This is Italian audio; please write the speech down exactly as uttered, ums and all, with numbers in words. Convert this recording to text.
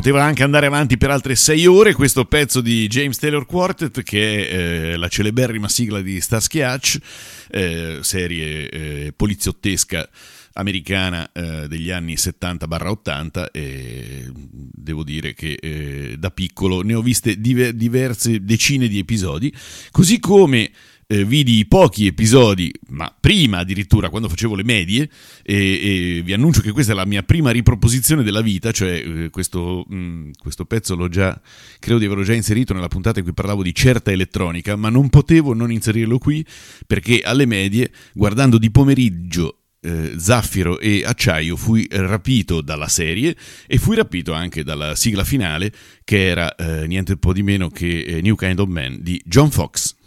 poteva anche andare avanti per altre sei ore questo pezzo di James Taylor Quartet, che è eh, la celeberrima sigla di Starsky Hutch, eh, serie eh, poliziottesca americana eh, degli anni settanta ottanta, e devo dire che eh, da piccolo ne ho viste diver- diverse decine di episodi, così come eh, vidi pochi episodi, ma prima addirittura, quando facevo le medie, e, e vi annuncio che questa è la mia prima riproposizione della vita, cioè eh, questo, mh, questo pezzo l'ho già, credo di averlo già inserito nella puntata in cui parlavo di certa elettronica, ma non potevo non inserirlo qui, perché alle medie, guardando di pomeriggio Eh, Zaffiro e Acciaio, fui rapito dalla serie e fui rapito anche dalla sigla finale, che era eh, niente po' di meno che eh, New Kind of Man di John Fox.